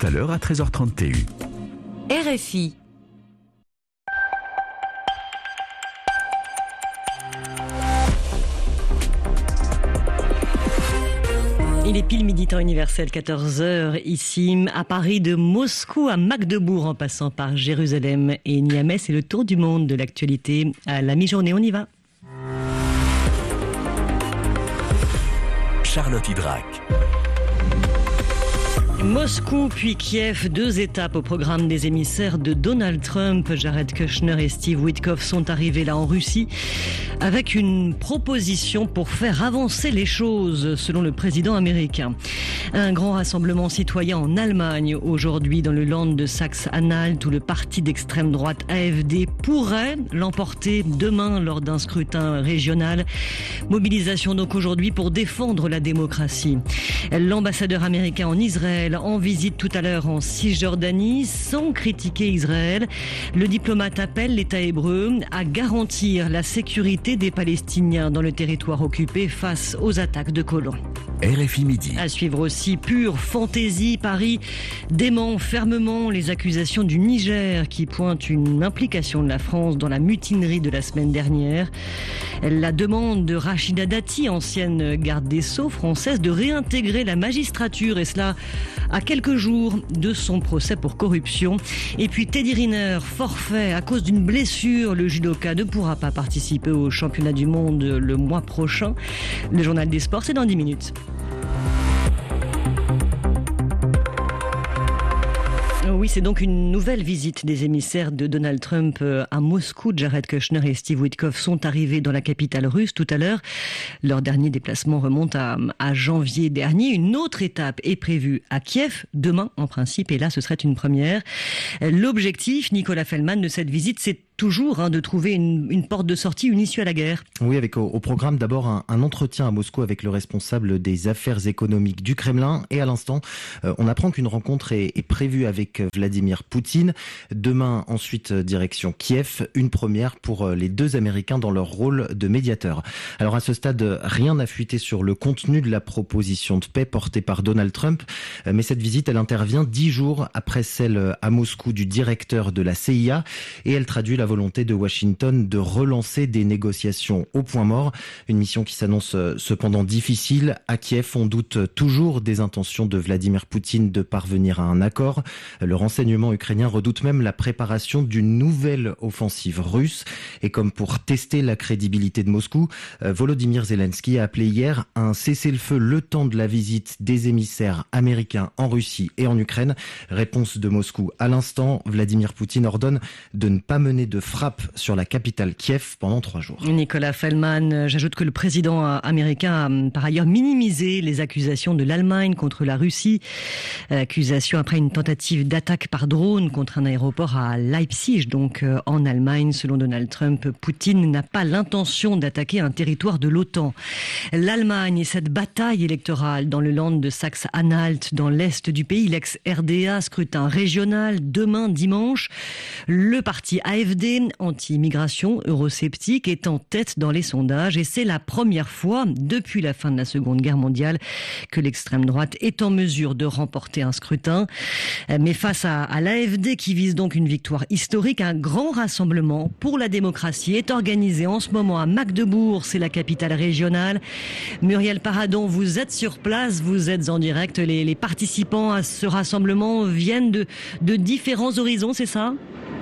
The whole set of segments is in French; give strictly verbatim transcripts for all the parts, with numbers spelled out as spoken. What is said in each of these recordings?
à l'heure à treize heures trente T U. R F I. Il est pile midi temps universel, quatorze heures, ici, à Paris, de Moscou à Magdebourg, en passant par Jérusalem et Niamey. C'est le tour du monde de l'actualité à la mi-journée. On y va. Charlotte Hydrac. Moscou puis Kiev, deux étapes au programme des émissaires de Donald Trump. Jared Kushner et Steve Witkoff sont arrivés là en Russie avec une proposition pour faire avancer les choses, selon le président américain. Un grand rassemblement citoyen en Allemagne aujourd'hui dans le Land de Saxe-Anhalt où le parti d'extrême droite A F D pourrait l'emporter demain lors d'un scrutin régional. Mobilisation donc aujourd'hui pour défendre la démocratie. L'ambassadeur américain en Israël en visite tout à l'heure en Cisjordanie sans critiquer Israël. Le diplomate appelle l'État hébreu à garantir la sécurité des Palestiniens dans le territoire occupé face aux attaques de colons. R F I Midi. À suivre aussi pure fantaisie. Paris dément fermement les accusations du Niger qui pointent une implication de la France dans la mutinerie de la semaine dernière. La demande de Rachida Dati, ancienne garde des Sceaux française, de réintégrer la magistrature, et cela à quelques jours de son procès pour corruption. Et puis Teddy Riner, forfait à cause d'une blessure. Le judoka ne pourra pas participer au championnat du monde le mois prochain. Le journal des sports, c'est dans dix minutes. Oui, c'est donc une nouvelle visite des émissaires de Donald Trump à Moscou. Jared Kushner et Steve Witkoff sont arrivés dans la capitale russe tout à l'heure. Leur dernier déplacement remonte à, à janvier dernier. Une autre étape est prévue à Kiev, demain en principe, et là ce serait une première. L'objectif, Nicolas Fellman, de cette visite, c'est toujours hein, de trouver une, une porte de sortie, une issue à la guerre. Oui, avec au, au programme d'abord un, un entretien à Moscou avec le responsable des affaires économiques du Kremlin. Et à l'instant, euh, on apprend qu'une rencontre est, est prévue avec Vladimir Poutine. Demain, ensuite, direction Kiev. Une première pour les deux Américains dans leur rôle de médiateurs. Alors à ce stade, rien n'a fuité sur le contenu de la proposition de paix portée par Donald Trump. Mais cette visite, elle intervient dix jours après celle à Moscou du directeur de la C I A. Et elle traduit la volonté de Washington de relancer des négociations au point mort. Une mission qui s'annonce cependant difficile. À Kiev, on doute toujours des intentions de Vladimir Poutine de parvenir à un accord. Le renseignement ukrainien redoute même la préparation d'une nouvelle offensive russe. Et comme pour tester la crédibilité de Moscou, Volodymyr Zelensky a appelé hier à un cessez-le-feu le temps de la visite des émissaires américains en Russie et en Ukraine. Réponse de Moscou à l'instant. Vladimir Poutine ordonne de ne pas mener de frappe sur la capitale Kiev pendant trois jours. Nicolas Fellman, j'ajoute que le président américain a par ailleurs minimisé les accusations de l'Allemagne contre la Russie. Accusation après une tentative d'attaque par drone contre un aéroport à Leipzig, donc en Allemagne. Selon Donald Trump, Poutine n'a pas l'intention d'attaquer un territoire de l'OTAN. L'Allemagne et cette bataille électorale dans le Land de Saxe-Anhalt, dans l'est du pays, l'ex-R D A, scrutin régional demain dimanche. Le parti A F D, anti-immigration, eurosceptique, est en tête dans les sondages et c'est la première fois depuis la fin de la Seconde Guerre mondiale que l'extrême droite est en mesure de remporter un scrutin. Mais face à, à l'A F D qui vise donc une victoire historique, un grand rassemblement pour la démocratie est organisé en ce moment à Magdebourg, c'est la capitale régionale. Muriel Paradon, vous êtes sur place, vous êtes en direct. Les, les participants à ce rassemblement viennent de, de différents horizons, c'est ça ?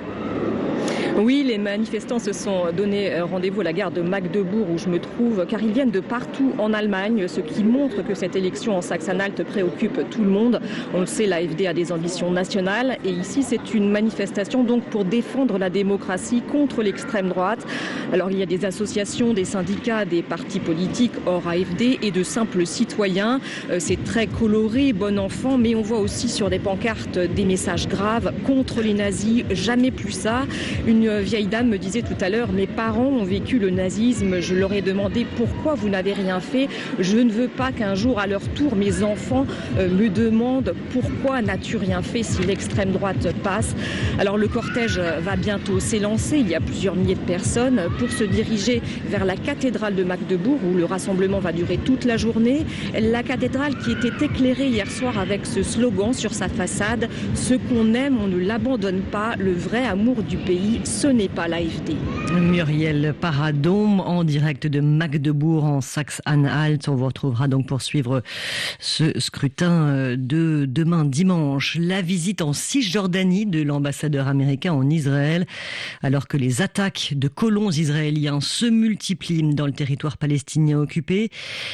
Oui, les manifestants se sont donné rendez-vous à la gare de Magdebourg où je me trouve, car ils viennent de partout en Allemagne, ce qui montre que cette élection en Saxe-Anhalt préoccupe tout le monde. On le sait, l'A F D a des ambitions nationales et ici c'est une manifestation donc pour défendre la démocratie contre l'extrême droite. Alors il y a des associations, des syndicats, des partis politiques hors A F D et de simples citoyens. C'est très coloré, bon enfant, mais on voit aussi sur des pancartes des messages graves contre les nazis, jamais plus ça. Une Une vieille dame me disait tout à l'heure, mes parents ont vécu le nazisme, je leur ai demandé pourquoi vous n'avez rien fait. Je ne veux pas qu'un jour, à leur tour, mes enfants euh, me demandent pourquoi n'as-tu rien fait si l'extrême droite passe. Alors le cortège va bientôt s'élancer, il y a plusieurs milliers de personnes, pour se diriger vers la cathédrale de Magdebourg où le rassemblement va durer toute la journée. La cathédrale qui était éclairée hier soir avec ce slogan sur sa façade, ce qu'on aime, on ne l'abandonne pas, le vrai amour du pays, ce n'est pas l'A F D. Muriel Paradôme en direct de Magdebourg en Saxe-Anhalt. On vous retrouvera donc pour suivre ce scrutin de demain dimanche. La visite en Cisjordanie de l'ambassadeur américain en Israël, alors que les attaques de colons israéliens se multiplient dans le territoire palestinien occupé.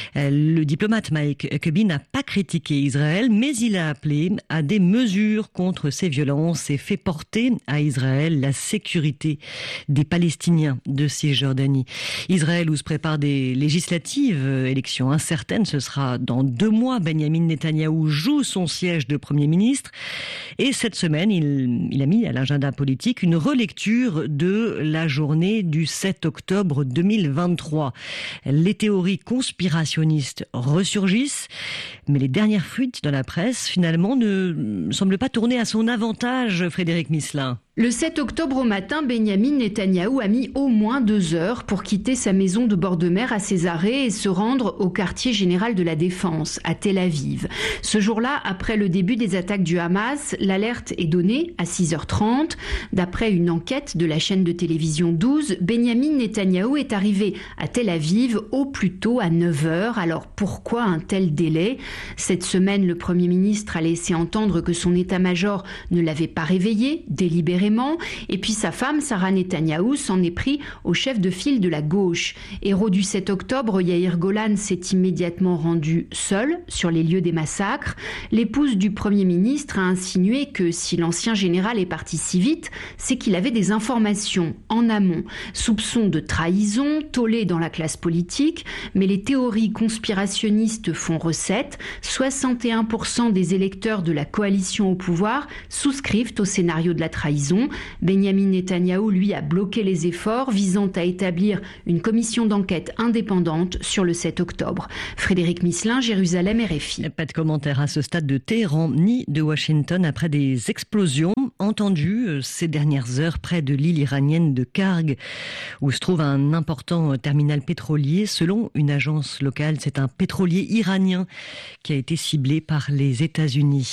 Le diplomate Mike Huckabee n'a pas critiqué Israël, mais il a appelé à des mesures contre ces violences et fait porter à Israël la sécurité des Palestiniens de Cisjordanie. Israël où se préparent des législatives, élections incertaines, ce sera dans deux mois. Benyamin Netanyahou joue son siège de Premier ministre et cette semaine, il, il a mis à l'agenda politique une relecture de la journée du sept octobre deux mille vingt-trois. Les théories conspirationnistes ressurgissent, mais les dernières fuites dans la presse, finalement, ne semblent pas tourner à son avantage, Frédéric Misselin. Le sept octobre au matin, Benyamin Netanyahou a mis au moins deux heures pour quitter sa maison de bord de mer à Césarée et se rendre au quartier général de la Défense, à Tel Aviv. Ce jour-là, après le début des attaques du Hamas, l'alerte est donnée à six heures trente. D'après une enquête de la chaîne de télévision douze, Benyamin Netanyahou est arrivé à Tel Aviv au plus tôt à neuf heures. Alors pourquoi un tel délai ? Cette semaine, le Premier ministre a laissé entendre que son état-major ne l'avait pas réveillé délibérément. Et puis sa femme, Sarah Netanyahou, s'en est pris au chef de file de la gauche. Héros du sept octobre, Yair Golan s'est immédiatement rendu seul sur les lieux des massacres. L'épouse du Premier ministre a insinué que si l'ancien général est parti si vite, c'est qu'il avait des informations en amont. Soupçons de trahison, tollé dans la classe politique, mais les théories conspirationnistes font recette. soixante et un pour cent des électeurs de la coalition au pouvoir souscrivent au scénario de la trahison. Benyamin Netanyahou, lui, a bloqué les efforts visant à établir une commission d'enquête indépendante sur le sept octobre. Frédéric Misselin, Jérusalem, R F I. Pas de commentaire à ce stade de Téhéran ni de Washington après des explosions entendues ces dernières heures près de l'île iranienne de Karg, où se trouve un important terminal pétrolier. Selon une agence locale, c'est un pétrolier iranien qui a été ciblé par les États-Unis.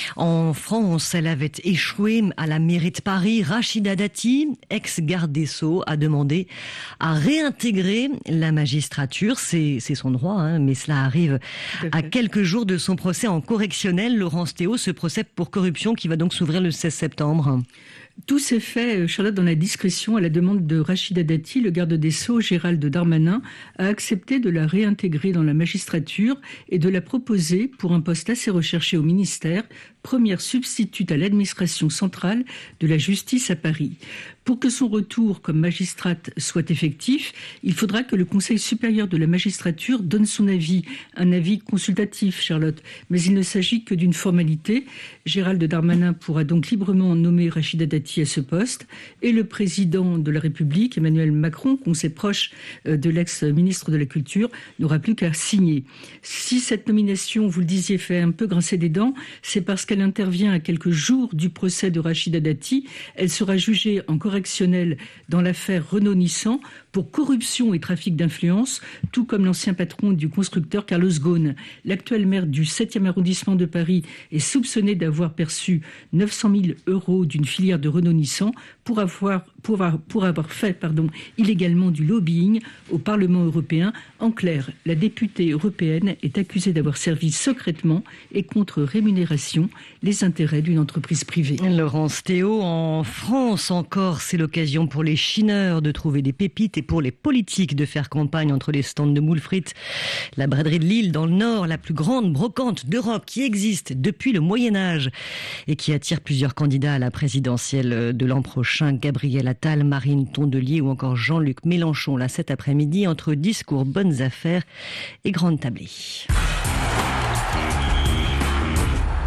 En France, elle avait échoué à la mairie de Paris. Rachida Dati, ex-garde des Sceaux, a demandé à réintégrer la magistrature. C'est, c'est son droit, hein, mais cela arrive à quelques jours de son procès en correctionnel. Laurence Théo, ce procès pour corruption qui va donc s'ouvrir le seize septembre. Tout s'est fait, Charlotte, dans la discrétion à la demande de Rachida Dati. Le garde des Sceaux, Gérald Darmanin, a accepté de la réintégrer dans la magistrature et de la proposer pour un poste assez recherché au ministère, première substitute à l'administration centrale de la justice à Paris. Pour que son retour comme magistrate soit effectif, il faudra que le Conseil supérieur de la magistrature donne son avis, un avis consultatif, Charlotte. Mais il ne s'agit que d'une formalité. Gérald Darmanin pourra donc librement nommer Rachida Dati à ce poste et le président de la République, Emmanuel Macron, qu'on sait proche de l'ex-ministre de la Culture, n'aura plus qu'à signer. Si cette nomination, vous le disiez, fait un peu grincer des dents, c'est parce qu'elle intervient à quelques jours du procès de Rachida Dati. Elle sera jugée en correctionnel dans l'affaire Renault-Nissan pour corruption et trafic d'influence, tout comme l'ancien patron du constructeur Carlos Ghosn. L'actuel maire du septième arrondissement de Paris est soupçonné d'avoir perçu neuf cent mille euros d'une filière de Renault-Nissan pour avoir, pour avoir, pour avoir fait pardon, illégalement du lobbying au Parlement européen. En clair, la députée européenne est accusée d'avoir servi secrètement et contre rémunération les intérêts d'une entreprise privée. Laurence Théo, en France encore, c'est l'occasion pour les chineurs de trouver des pépites et pour les politiques de faire campagne entre les stands de moules frites. La braderie de Lille, dans le Nord, la plus grande brocante d'Europe qui existe depuis le Moyen-Âge et qui attire plusieurs candidats à la présidentielle de l'an prochain. Gabriel Attal, Marine Tondelier ou encore Jean-Luc Mélenchon, là cet après-midi, entre discours, bonnes affaires et grandes tablées.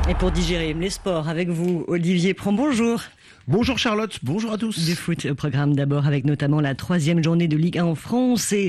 Et pour digérer les sports avec vous, Olivier Prand, bonjour. Bonjour Charlotte, bonjour à tous. Du foot au programme d'abord avec notamment la troisième journée de Ligue un en France et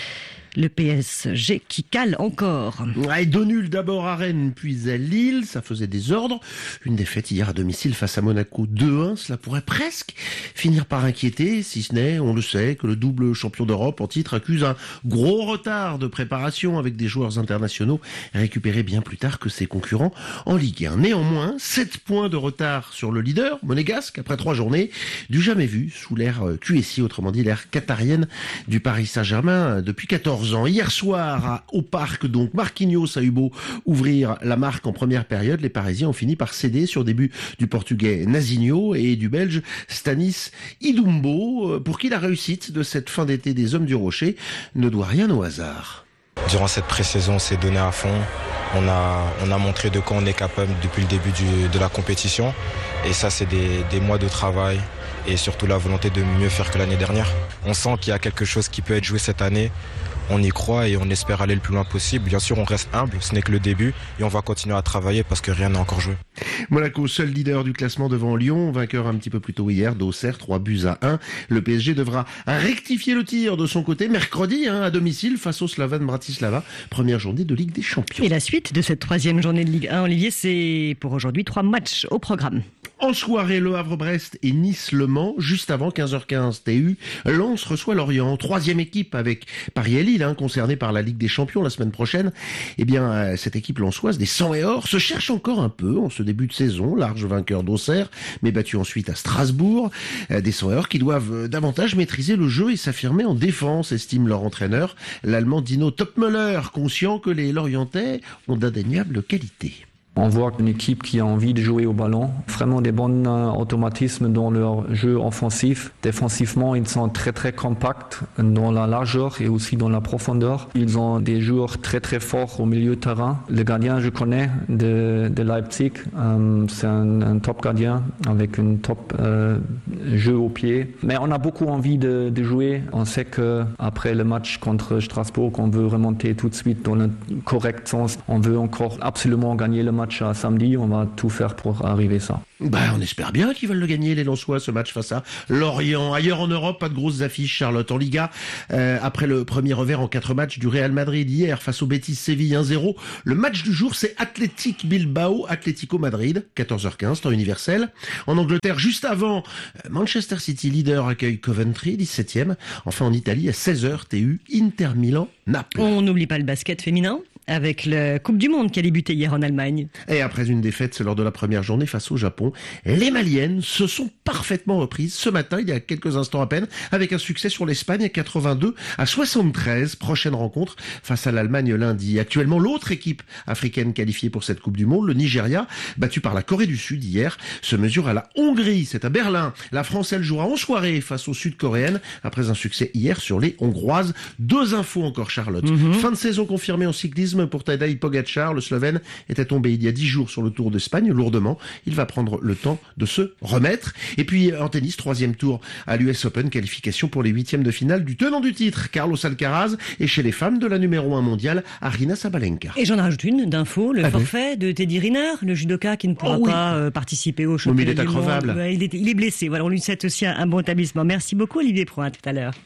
le P S G qui cale encore. Ouais, deux nuls d'abord à Rennes puis à Lille, ça faisait des ordres. Une défaite hier à domicile face à Monaco deux un, cela pourrait presque finir par inquiéter, si ce n'est, on le sait, que le double champion d'Europe en titre accuse un gros retard de préparation avec des joueurs internationaux récupérés bien plus tard que ses concurrents en Ligue un. Néanmoins, sept points de retard sur le leader monégasque après trois journées, du jamais vu sous l'ère Q S I, autrement dit l'ère qatarienne du Paris Saint-Germain depuis quatorze ans. Hier soir, à, au Parc, donc, Marquinhos a eu beau ouvrir la marque en première période. Les Parisiens ont fini par céder sur des buts du Portugais Nazinho et du Belge Stanis Idumbo, pour qui la réussite de cette fin d'été des Hommes du Rocher ne doit rien au hasard. Durant cette pré-saison, on s'est donné à fond. On a, on a montré de quoi on est capable depuis le début du, de la compétition. Et ça, c'est des, des mois de travail et surtout la volonté de mieux faire que l'année dernière. On sent qu'il y a quelque chose qui peut être joué cette année. On y croit et on espère aller le plus loin possible. Bien sûr, on reste humble, ce n'est que le début et on va continuer à travailler parce que rien n'est encore joué. Monaco, seul leader du classement devant Lyon, vainqueur un petit peu plus tôt hier d'Auxerre, trois buts à un. Le P S G devra rectifier le tir de son côté mercredi hein, à domicile face au Slovan Bratislava, première journée de Ligue des Champions. Et la suite de cette troisième journée de Ligue un, Olivier, c'est pour aujourd'hui trois matchs au programme. En soirée, Le Havre-Brest et Nice-Le Mans, juste avant quinze heures quinze T U. Lens reçoit Lorient, troisième équipe avec Paris et Lille, hein, concernée par la Ligue des Champions la semaine prochaine. Eh bien, euh, cette équipe lensoise des sang et or se cherche encore un peu en ce début de saison, large vainqueur d'Auxerre, mais battu ensuite à Strasbourg. Euh, des sang et or qui doivent euh, davantage maîtriser le jeu et s'affirmer en défense, estime leur entraîneur, l'Allemand Dino Topmöller, conscient que les Lorientais ont d'indéniables qualités. On voit une équipe qui a envie de jouer au ballon, vraiment des bons euh, automatismes dans leur jeu offensif. Défensivement, ils sont très très compacts dans la largeur et aussi dans la profondeur. Ils ont des joueurs très très forts au milieu de terrain. Le gardien, je connais de, de Leipzig, euh, c'est un, un top gardien avec un top euh, jeu au pied. Mais on a beaucoup envie de, de jouer. On sait qu'après le match contre Strasbourg, on veut remonter tout de suite dans le correct sens. On veut encore absolument gagner le match à samedi, on va tout faire pour arriver à ça. Bah, on espère bien qu'ils veulent le gagner, les Lensois, ce match face à Lorient. Ailleurs en Europe, pas de grosses affiches, Charlotte. En Liga, euh, après le premier revers en quatre matchs du Real Madrid hier face au Betis Séville un zéro, le match du jour, c'est Athletic Bilbao, Atlético Madrid, quatorze heures quinze, temps universel. En Angleterre, juste avant, Manchester City, leader, accueille Coventry, dix-septième. Enfin, en Italie, à seize heures, T U, Inter Milan, Naples. On n'oublie pas le basket féminin avec la Coupe du Monde qui a débuté hier en Allemagne. Et après une défaite lors de la première journée face au Japon, les Maliennes se sont parfaitement reprises ce matin, il y a quelques instants à peine, avec un succès sur l'Espagne quatre-vingt-deux à soixante-treize. Prochaine rencontre face à l'Allemagne lundi. Actuellement, l'autre équipe africaine qualifiée pour cette Coupe du Monde, le Nigeria, battu par la Corée du Sud hier, se mesure à la Hongrie. C'est à Berlin. La France, elle, jouera en soirée face aux Sud-Coréennes après un succès hier sur les Hongroises. Deux infos encore, Charlotte. Mm-hmm. Fin de saison confirmée en cyclisme pour Tadej Pogačar. Le Slovène était tombé il y a dix jours sur le Tour d'Espagne, lourdement. Il va prendre le temps de se remettre. Et puis en tennis, troisième tour à l'U S Open, qualification pour les huitièmes de finale du tenant du titre, Carlos Alcaraz, et chez les femmes de la numéro un mondiale, Aryna Sabalenka. Et j'en rajoute une d'info, le ah forfait oui. de Teddy Riner, le judoka qui ne pourra oh oui. pas euh, participer au championnat il est du increvable. monde. Il est, il est blessé. Voilà, on lui souhaite aussi un, un bon établissement. Merci beaucoup Olivier Prand, à tout à l'heure.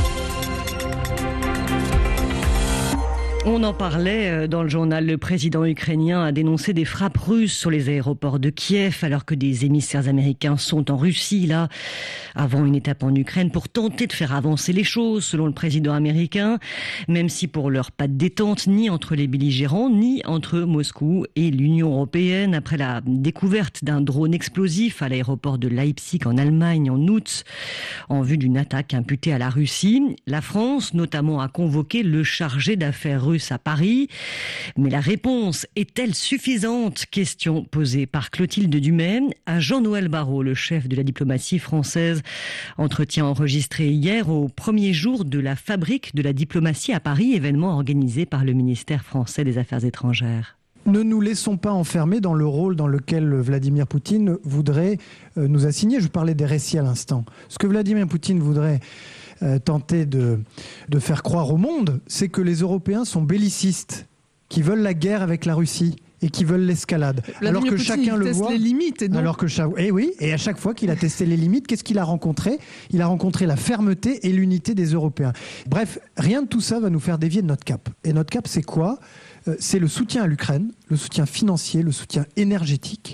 On en parlait dans le journal. Le président ukrainien a dénoncé des frappes russes sur les aéroports de Kiev alors que des émissaires américains sont en Russie, là, avant une étape en Ukraine pour tenter de faire avancer les choses, selon le président américain. Même si pour l'heure, pas de détente ni entre les belligérants, ni entre Moscou et l'Union européenne. Après la découverte d'un drone explosif à l'aéroport de Leipzig en Allemagne en août, en vue d'une attaque imputée à la Russie, la France, notamment, a convoqué le chargé d'affaires russe à Paris. Mais la réponse est-elle suffisante? Question posée par Clotilde Dumais à Jean-Noël Barrot, le chef de la diplomatie française. Entretien enregistré hier au premier jour de la fabrique de la diplomatie à Paris, événement organisé par le ministère français des Affaires étrangères. Ne nous laissons pas enfermer dans le rôle dans lequel Vladimir Poutine voudrait euh, nous assigner. Je parlais des récits à l'instant. Ce que Vladimir Poutine voudrait euh, tenter de, de faire croire au monde, c'est que les Européens sont bellicistes, qui veulent la guerre avec la Russie. et qui veulent l'escalade. Vladimir alors que Poutine, chacun il le teste voit. les limites. Et donc... Alors que chaque... Et oui, et à chaque fois qu'il a testé les limites, qu'est-ce qu'il a rencontré ? Il a rencontré la fermeté et l'unité des Européens. Bref, rien de tout ça va nous faire dévier de notre cap. Et notre cap, c'est quoi ? C'est le soutien à l'Ukraine, le soutien financier, le soutien énergétique,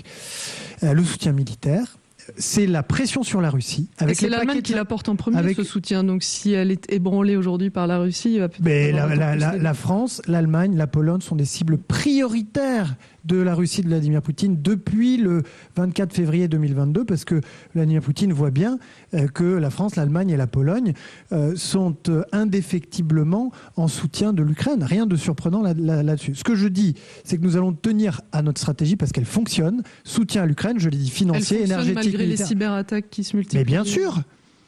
le soutien militaire. C'est la pression sur la Russie. Avec et c'est l'Allemagne qui l'apporte en premier, avec... ce soutien. Donc si elle est ébranlée aujourd'hui par la Russie, il va peut-être... Mais la, la, la, la France, l'Allemagne, la Pologne sont des cibles prioritaires de la Russie de Vladimir Poutine depuis le vingt-quatre février deux mille vingt-deux, parce que Vladimir Poutine voit bien que la France, l'Allemagne et la Pologne sont indéfectiblement en soutien de l'Ukraine. Rien de surprenant là, là, là-dessus. Ce que je dis, c'est que nous allons tenir à notre stratégie parce qu'elle fonctionne. Soutien à l'Ukraine, je l'ai dit, financier, énergétique, malgré militaire. Les cyberattaques qui se multiplient. Mais bien sûr.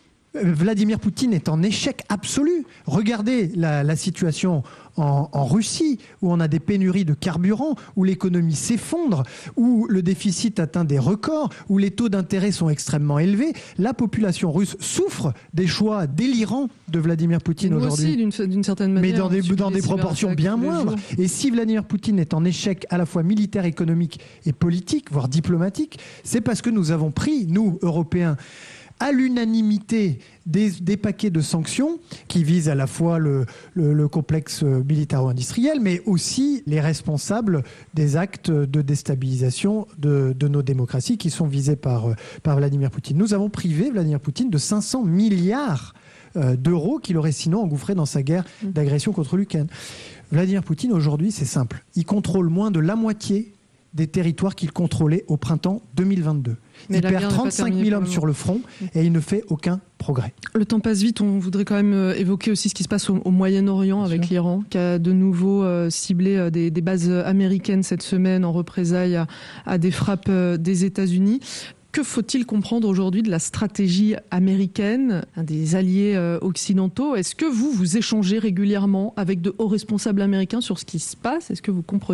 Vladimir Poutine est en échec absolu. Regardez la, la situation en, en Russie, où on a des pénuries de carburant, où l'économie s'effondre, où le déficit atteint des records, où les taux d'intérêt sont extrêmement élevés. La population russe souffre des choix délirants de Vladimir Poutine Nous aujourd'hui. Aussi, d'une, d'une certaine manière. Mais dans des, dans des proportions bien moindres. Et si Vladimir Poutine est en échec à la fois militaire, économique et politique, voire diplomatique, c'est parce que nous avons pris, nous, Européens, à l'unanimité des, des paquets de sanctions qui visent à la fois le, le, le complexe militaro-industriel, mais aussi les responsables des actes de déstabilisation de, de nos démocraties qui sont visés par, par Vladimir Poutine. Nous avons privé Vladimir Poutine de cinq cents milliards d'euros qu'il aurait sinon engouffré dans sa guerre d'agression contre l'Ukraine. Vladimir Poutine, aujourd'hui, c'est simple. Il contrôle moins de la moitié des territoires qu'il contrôlait au printemps deux mille vingt-deux. Mais il perd trente-cinq mille hommes sur le front et il ne fait aucun progrès. Le temps passe vite, on voudrait quand même évoquer aussi ce qui se passe au, au Moyen-Orient avec sûr. l'Iran, qui a de nouveau euh, ciblé des, des bases américaines cette semaine en représailles à, à des frappes des États-Unis. Que faut-il comprendre aujourd'hui de la stratégie américaine, des alliés euh, occidentaux ? Est-ce que vous, vous échangez régulièrement avec de hauts responsables américains sur ce qui se passe ? Est-ce que vous comprenez ?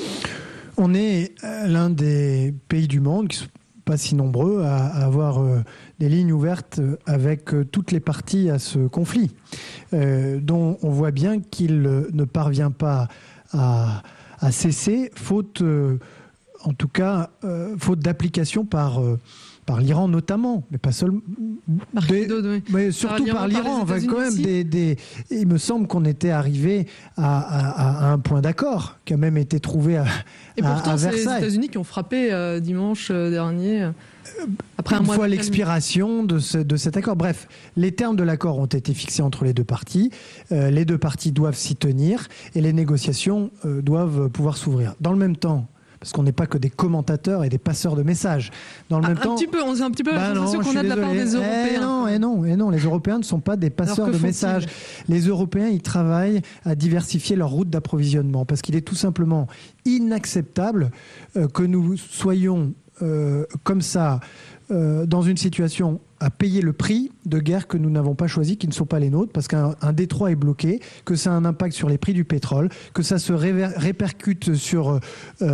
On est l'un des pays du monde qui ne sont pas si nombreux à avoir des lignes ouvertes avec toutes les parties à ce conflit, euh, dont on voit bien qu'il ne parvient pas à, à cesser, faute, euh, en tout cas, euh, faute d'application par... Euh, par l'Iran notamment, mais pas seulement, des, oui. mais surtout par l'Iran. Par enfin, quand même des, des, il me semble qu'on était arrivé à, à, à un point d'accord qui a même été trouvé à, Et pourtant, à, à Versailles. C'est les États-Unis qui ont frappé euh, dimanche euh, dernier. Après un Une mois fois l'expiration de, ce, de cet accord. Bref, les termes de l'accord ont été fixés entre les deux parties. Euh, les deux parties doivent s'y tenir et les négociations euh, doivent pouvoir s'ouvrir. Dans le même temps, parce qu'on n'est pas que des commentateurs et des passeurs de messages. Dans le ah, même un temps, petit peu, on a un petit peu bah la sensation qu'on a de la part des Européens. Eh non, et non, et non, les Européens ne sont pas des passeurs de messages. Les Européens, ils travaillent à diversifier leur route d'approvisionnement, parce qu'il est tout simplement inacceptable euh, que nous soyons euh, comme ça euh, dans une situation à payer le prix de guerres que nous n'avons pas choisies, qui ne sont pas les nôtres, parce qu'un un détroit est bloqué, que ça a un impact sur les prix du pétrole, que ça se réver, répercute sur euh,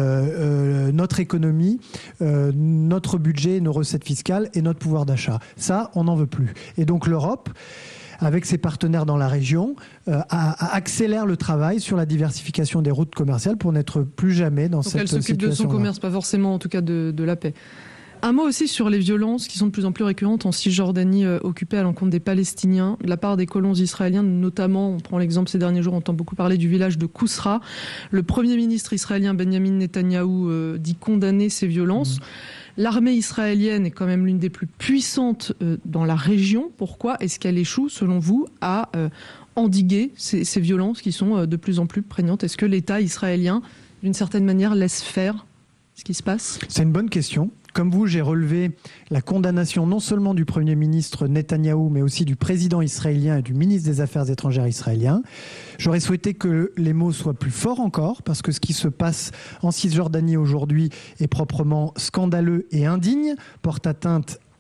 euh, notre économie, euh, notre budget, nos recettes fiscales et notre pouvoir d'achat. Ça, on n'en veut plus. Et donc l'Europe, avec ses partenaires dans la région, euh, à, à accélère le travail sur la diversification des routes commerciales pour n'être plus jamais dans donc cette situation. Elle s'occupe de son commerce, pas forcément en tout cas de, de la paix. Un mot aussi sur les violences qui sont de plus en plus récurrentes en Cisjordanie euh, occupée à l'encontre des Palestiniens, de la part des colons israéliens, notamment, on prend l'exemple ces derniers jours, on entend beaucoup parler du village de Kousra. Le Premier ministre israélien Benjamin Netanyahou euh, dit condamner ces violences. Mmh. L'armée israélienne est quand même l'une des plus puissantes euh, dans la région. Pourquoi est-ce qu'elle échoue, selon vous, à euh, endiguer ces, ces violences qui sont euh, de plus en plus prégnantes ? Est-ce que l'État israélien, d'une certaine manière, laisse faire ce qui se passe ? C'est une bonne question. Comme vous, j'ai relevé la condamnation non seulement du Premier ministre Netanyahou, mais aussi du président israélien et du ministre des Affaires étrangères israélien. J'aurais souhaité que les mots soient plus forts encore, parce que ce qui se passe en Cisjordanie aujourd'hui est proprement scandaleux et indigne, porte atteinte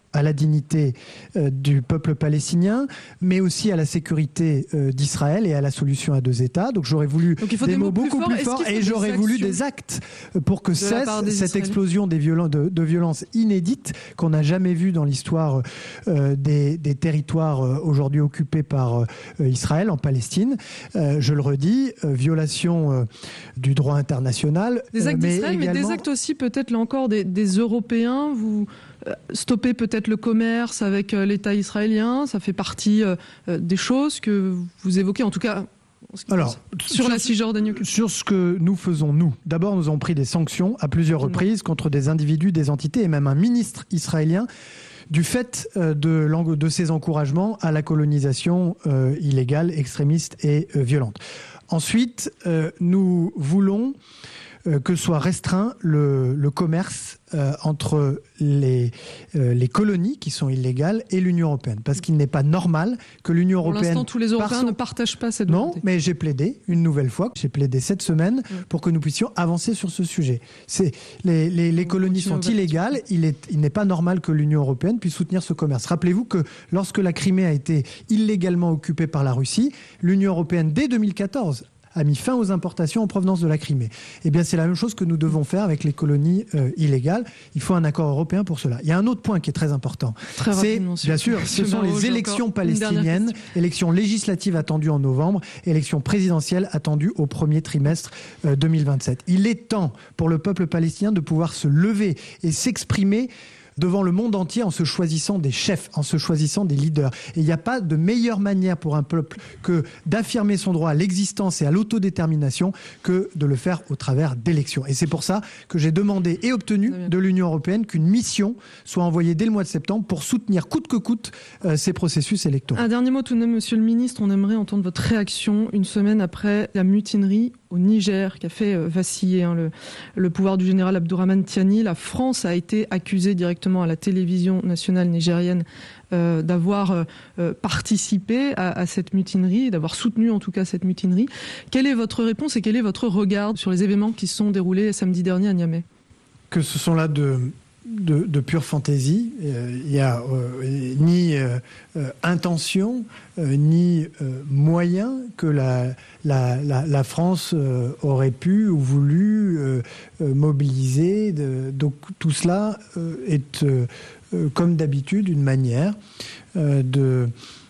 à la dignité euh, du peuple palestinien, mais aussi à la sécurité euh, d'Israël et à la solution à deux États. Donc j'aurais voulu Donc, il faut des, des mots, mots plus beaucoup forts. plus forts et j'aurais voulu des actes pour que de cesse cette Israéliens. explosion des violen- de, de violences inédites qu'on n'a jamais vues dans l'histoire euh, des, des territoires euh, aujourd'hui occupés par euh, Israël, en Palestine. Euh, je le redis, euh, violation euh, du droit international. Des actes euh, mais d'Israël, mais également... des actes aussi peut-être là encore des, des Européens. Vous euh, stoppez peut-être le commerce avec euh, l'État israélien. Ça fait partie euh, des choses que vous évoquez, en tout cas. Alors, sur, sur la Cisjordanie. Sur ce que nous faisons, nous, d'abord, nous avons pris des sanctions à plusieurs reprises contre des individus, des entités et même un ministre israélien du fait euh, de, de ses encouragements à la colonisation euh, illégale, extrémiste et euh, violente. Ensuite, euh, nous voulons euh, que soit restreint le, le commerce euh, entre les, euh, les colonies qui sont illégales et l'Union européenne. Parce qu'il n'est pas normal que l'Union Pour européenne... l'instant, tous les Européens son... ne partagent pas cette Non, volonté. mais j'ai plaidé une nouvelle fois, j'ai plaidé cette semaine mmh. pour que nous puissions avancer sur ce sujet. C'est, les, les, les colonies sont illégales, il, est, il n'est pas normal que l'Union européenne puisse soutenir ce commerce. Rappelez-vous que lorsque la Crimée a été illégalement occupée par la Russie, l'Union européenne, dès deux mille quatorze, a mis fin aux importations en provenance de la Crimée. Eh bien, c'est la même chose que nous devons faire avec les colonies euh, illégales. Il faut un accord européen pour cela. Il y a un autre point qui est très important. Très c'est, bien sûr, ce sont les élections palestiniennes, élections législatives attendues en novembre, élections présidentielles attendues au premier trimestre euh, deux mille vingt-sept. Il est temps pour le peuple palestinien de pouvoir se lever et s'exprimer devant le monde entier en se choisissant des chefs, en se choisissant des leaders. Et il n'y a pas de meilleure manière pour un peuple que d'affirmer son droit à l'existence et à l'autodétermination que de le faire au travers d'élections. Et c'est pour ça que j'ai demandé et obtenu de l'Union européenne qu'une mission soit envoyée dès le mois de septembre pour soutenir coûte que coûte euh, ces processus électoraux. Un dernier mot tout de même, Monsieur le Ministre, on aimerait entendre votre réaction une semaine après la mutinerie au Niger qui a fait vaciller hein, le, le pouvoir du général Abdourahmane Tiani. La France a été accusée directement à la télévision nationale nigérienne euh, d'avoir euh, participé à, à cette mutinerie, d'avoir soutenu en tout cas cette mutinerie. Quelle est votre réponse et quel est votre regard sur les événements qui se sont déroulés samedi dernier à Niamey ? Que ce sont là de... De, de pure fantaisie. Il euh, n'y a euh, ni euh, euh, intention, euh, ni euh, moyen que la, la, la, la France euh, aurait pu ou voulu euh, euh, mobiliser. De, donc tout cela euh, est, euh, comme d'habitude, une manière euh, de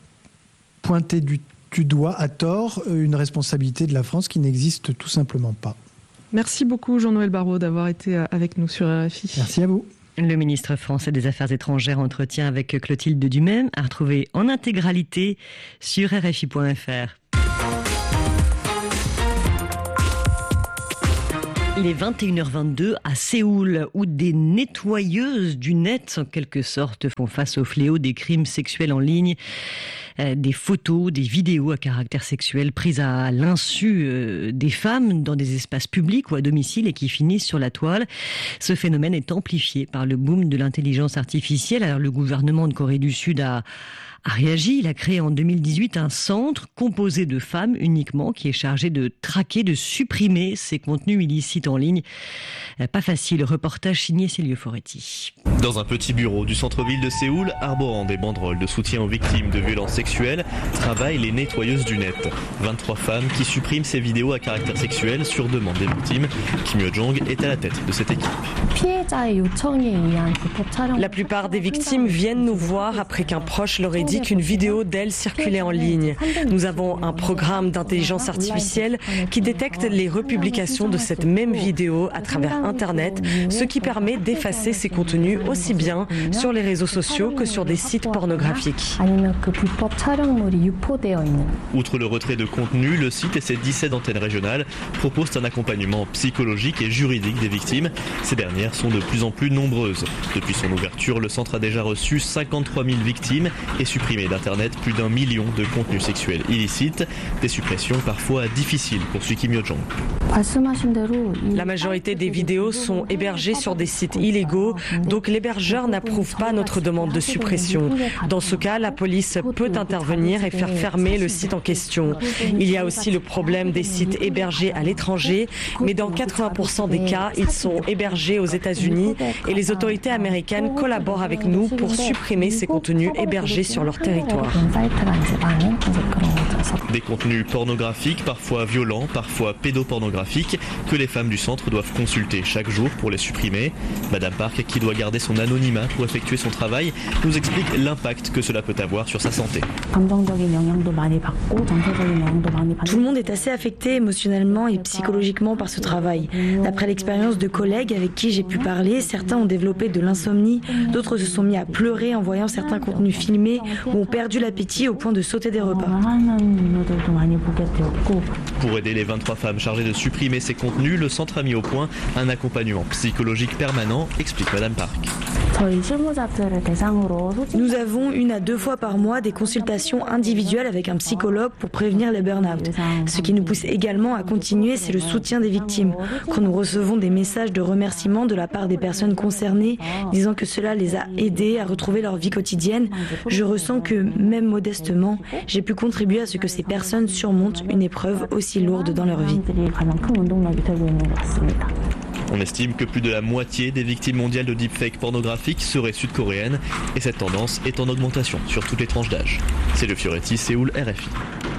pointer du, du doigt à tort une responsabilité de la France qui n'existe tout simplement pas. Merci beaucoup Jean-Noël Barrot d'avoir été avec nous sur R F I. Merci à vous. Le ministre français des Affaires étrangères entretient avec Clotilde Dumais à retrouver en intégralité sur R F I point F R. Il est vingt et une heures vingt-deux à Séoul, où des nettoyeuses du net, en quelque sorte, font face au fléau des crimes sexuels en ligne. Euh, des photos, des vidéos à caractère sexuel prises à l'insu euh, des femmes dans des espaces publics ou à domicile et qui finissent sur la toile. Ce phénomène est amplifié par le boom de l'intelligence artificielle. Alors le gouvernement de Corée du Sud a a réagi. Il a créé en deux mille dix-huit un centre composé de femmes uniquement qui est chargé de traquer, de supprimer ces contenus illicites en ligne. Pas facile. Reportage signé Célio Foretti. Dans un petit bureau du centre-ville de Séoul, arborant des banderoles de soutien aux victimes de violences sexuelles, travaillent les nettoyeuses du net. vingt-trois femmes qui suppriment ces vidéos à caractère sexuel sur demande des victimes. Kim Yo-jong est à la tête de cette équipe. La plupart des victimes viennent nous voir après qu'un proche leur ait dit qu'une vidéo d'elle circulait en ligne. Nous avons un programme d'intelligence artificielle qui détecte les republications de cette même vidéo à travers Internet, ce qui permet d'effacer ces contenus aussi bien sur les réseaux sociaux que sur des sites pornographiques. Outre le retrait de contenu, le site et ses dix-sept antennes régionales proposent un accompagnement psychologique et juridique des victimes. Ces dernières sont de plus en plus nombreuses. Depuis son ouverture, le centre a déjà reçu cinquante-trois mille victimes et supprimé d'Internet plus d'un million de contenus sexuels illicites. Des suppressions parfois difficiles, poursuit Kim Yo-jong. La majorité des vidéos sont hébergées sur des sites illégaux, donc l'hébergeur n'approuve pas notre demande de suppression. Dans ce cas, la police peut intervenir et faire fermer le site en question. Il y a aussi le problème des sites hébergés à l'étranger, mais dans quatre-vingts pour cent des cas, ils sont hébergés aux États-Unis et les autorités américaines collaborent avec nous pour supprimer ces contenus hébergés sur leur territoire. Des contenus pornographiques, parfois violents, parfois pédopornographiques, que les femmes du centre doivent consulter chaque jour pour les supprimer. Madame Park, qui doit garder son anonymat pour effectuer son travail, nous explique l'impact que cela peut avoir sur sa santé. Tout le monde est assez affecté émotionnellement et psychologiquement par ce travail. D'après l'expérience de collègues avec qui j'ai pu parler, certains ont développé de l'insomnie, d'autres se sont mis à pleurer en voyant certains contenus filmés ou ont perdu l'appétit au point de sauter des repas. Pour aider les vingt-trois femmes chargées de supprimer ces contenus, le centre a mis au point un accompagnement psychologique permanent, explique Madame Park. Nous avons une à deux fois par mois des consultations individuelles avec un psychologue pour prévenir les burn-out. Ce qui nous pousse également à continuer, c'est le soutien des victimes. Quand nous recevons des messages de remerciement de la part des personnes concernées, disant que cela les a aidés à retrouver leur vie quotidienne, je ressens que, même modestement, j'ai pu contribuer à ce que ces personnes surmontent une épreuve aussi lourde dans leur vie. On estime que plus de la moitié des victimes mondiales de deepfake pornographiques seraient sud-coréennes et cette tendance est en augmentation sur toutes les tranches d'âge. C'est le Fioretti, Séoul, R F I.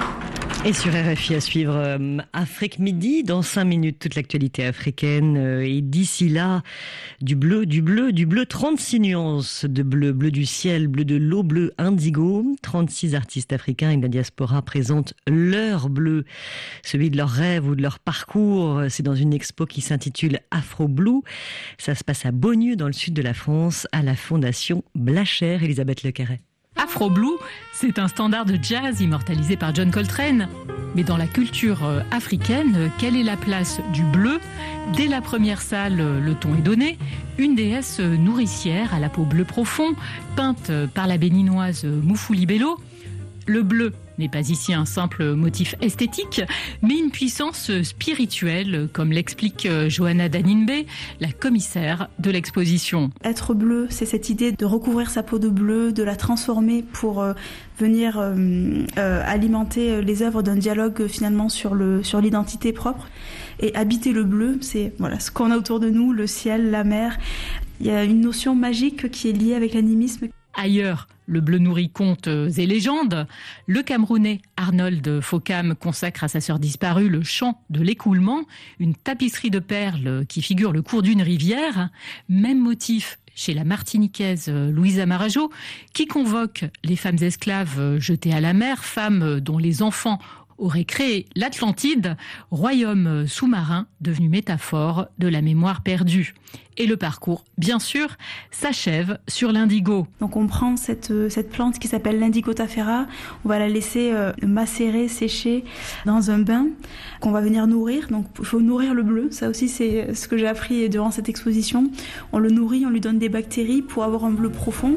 Et sur R F I à suivre euh, Afrique Midi, dans cinq minutes, toute l'actualité africaine. Euh, et d'ici là, du bleu, du bleu, du bleu, trente-six nuances de bleu, bleu du ciel, bleu de l'eau, bleu indigo. trente-six artistes africains et de la diaspora présentent leur bleu, celui de leur rêve ou de leur parcours. C'est dans une expo qui s'intitule Afro Blue. Ça se passe à Beaunieu, dans le sud de la France, à la Fondation Blacher. Elisabeth Lequerret. Afro Blue, c'est un standard de jazz immortalisé par John Coltrane. Mais dans la culture africaine, quelle est la place du bleu ? Dès la première salle, le ton est donné. Une déesse nourricière à la peau bleu profond, peinte par la béninoise Moufouli Bello. Le bleu n'est pas ici un simple motif esthétique, mais une puissance spirituelle, comme l'explique Johanna Danimbe, la commissaire de l'exposition. Être bleu, c'est cette idée de recouvrir sa peau de bleu, de la transformer pour euh, venir euh, euh, alimenter les œuvres d'un dialogue finalement sur, le, sur l'identité propre. Et habiter le bleu, c'est voilà, ce qu'on a autour de nous, le ciel, la mer. Il y a une notion magique qui est liée avec l'animisme. Ailleurs, le bleu nourrit contes et légendes. Le Camerounais Arnold Fokam consacre à sa sœur disparue le chant de l'écoulement, une tapisserie de perles qui figure le cours d'une rivière. Même motif chez la Martiniquaise Louisa Marajo, qui convoque les femmes esclaves jetées à la mer, femmes dont les enfants aurait créé l'Atlantide, royaume sous-marin devenu métaphore de la mémoire perdue. Et le parcours, bien sûr, s'achève sur l'indigo. Donc on prend cette, cette plante qui s'appelle l'indigotafera, on va la laisser euh, macérer, sécher dans un bain qu'on va venir nourrir. Donc il faut nourrir le bleu, ça aussi c'est ce que j'ai appris durant cette exposition. On le nourrit, on lui donne des bactéries pour avoir un bleu profond.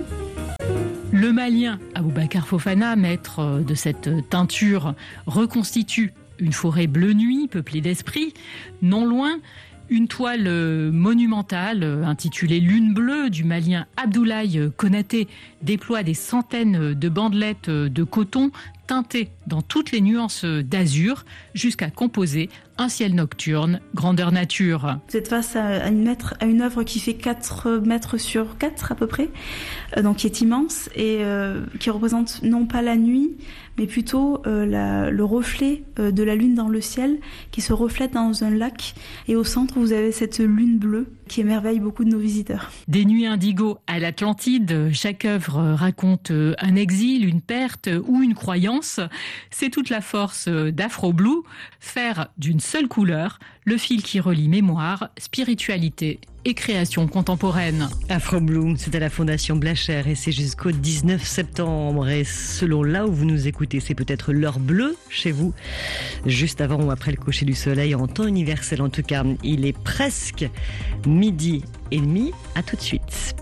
Le Malien Aboubacar Fofana, maître de cette teinture, reconstitue une forêt bleu nuit peuplée d'esprits. Non loin, une toile monumentale intitulée Lune bleue du Malien Abdoulaye Konaté déploie des centaines de bandelettes de coton teintées dans toutes les nuances d'azur jusqu'à composer un ciel nocturne grandeur nature. Vous êtes face à une, mètre, à une œuvre qui fait quatre mètres sur quatre à peu près, donc qui est immense et euh, qui représente non pas la nuit, mais plutôt euh, la, le reflet euh, de la lune dans le ciel qui se reflète dans un lac. Et au centre, vous avez cette lune bleue qui émerveille beaucoup de nos visiteurs. Des nuits indigo à l'Atlantide, chaque œuvre raconte un exil, une perte ou une croyance. C'est toute la force d'Afro Blue, faire d'une seule couleur le fil qui relie mémoire, spiritualité et création contemporaine. Afro Blue, c'est à la Fondation Blacher et c'est jusqu'au dix-neuf septembre. Et selon là où vous nous écoutez, c'est peut-être l'heure bleue chez vous, juste avant ou après le coucher du soleil, en temps universel en tout cas. Il est presque midi et demi. À tout de suite.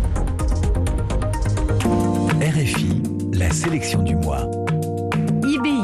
R F I, la sélection du mois. I B